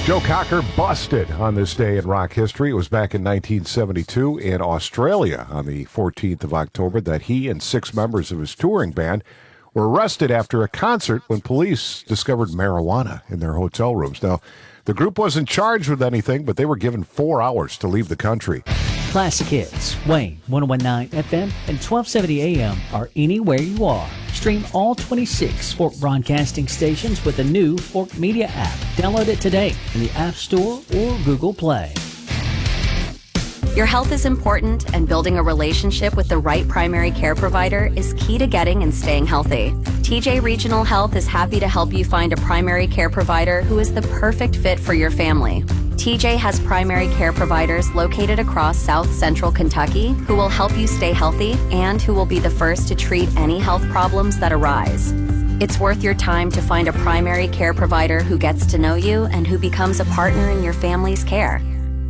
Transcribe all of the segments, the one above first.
Joe Cocker busted on this day in rock history. It was back in 1972 in Australia on the 14th of October that he and 6 members of his touring band were arrested after a concert when police discovered marijuana in their hotel rooms. Now, the group wasn't charged with anything, but they were given 4 hours to leave the country. Classic Hits, Wayne, 101.9 FM and 1270 AM are anywhere you are. Stream all 26 Fork Broadcasting stations with the new Fork Media app. Download it today in the App Store or Google Play. Your health is important, and building a relationship with the right primary care provider is key to getting and staying healthy. TJ Regional Health is happy to help you find a primary care provider who is the perfect fit for your family. TJ has primary care providers located across South Central Kentucky who will help you stay healthy and who will be the first to treat any health problems that arise. It's worth your time to find a primary care provider who gets to know you and who becomes a partner in your family's care.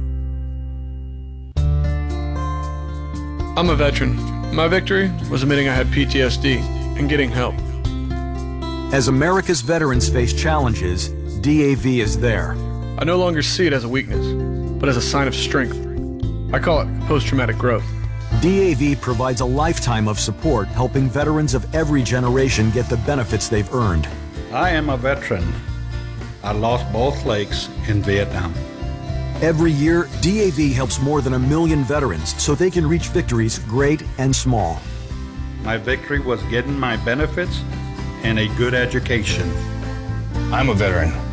I'm a veteran. My victory was admitting I had PTSD and getting help. As America's veterans face challenges, DAV is there. I no longer see it as a weakness, but as a sign of strength. I call it post-traumatic growth. DAV provides a lifetime of support, helping veterans of every generation get the benefits they've earned. I am a veteran. I lost both legs in Vietnam. Every year, DAV helps more than 1 million veterans so they can reach victories great and small. My victory was getting my benefits and a good education. I'm a veteran.